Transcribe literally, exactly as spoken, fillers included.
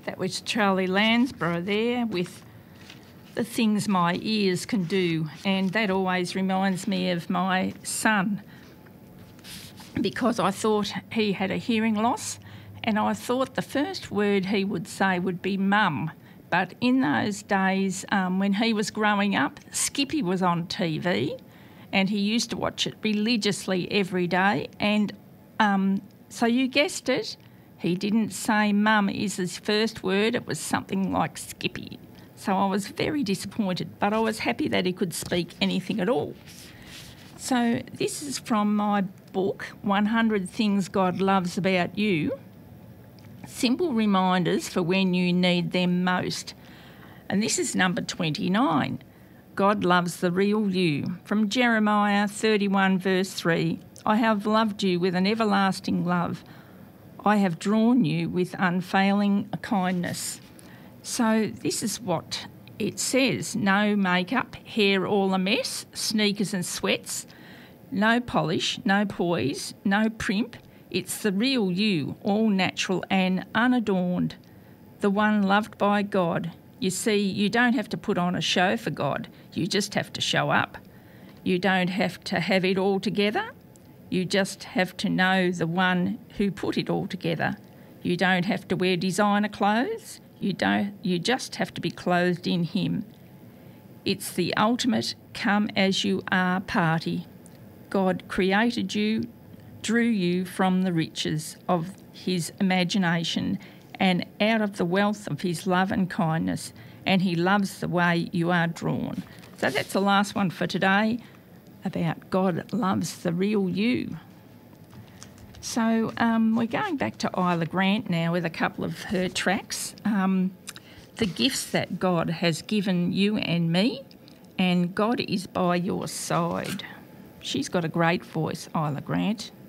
That was Charlie Lansborough there with The Things My Ears Can Do, and that always reminds me of my son because I thought he had a hearing loss and I thought the first word he would say would be mum. But in those days um, when he was growing up, Skippy was on T V and he used to watch it religiously every day, and um, so you guessed it, he didn't say mum is his first word, it was something like Skippy. So I was very disappointed, but I was happy that he could speak anything at all. So this is from my book, one hundred Things God Loves About You. Simple reminders for when you need them most. And this is number twenty-nine. God loves the real you. From Jeremiah thirty-one verse three. I have loved you with an everlasting love. I have drawn you with unfailing kindness. So this is what it says. No makeup, hair all a mess, sneakers and sweats, no polish, no poise, no primp. It's the real you, all natural and unadorned, the one loved by God. You see, you don't have to put on a show for God. You just have to show up. You don't have to have it all together. You just have to know the one who put it all together. You don't have to wear designer clothes. You don't. You just have to be clothed in him. It's the ultimate come as you are party. God created you, drew you from the riches of his imagination and out of the wealth of his love and kindness, and he loves the way you are drawn. So that's the last one for today, about God loves the real you. So um, we're going back to Isla Grant now with a couple of her tracks. Um, the gifts that God has given you and me, and God is by your side. She's got a great voice, Isla Grant.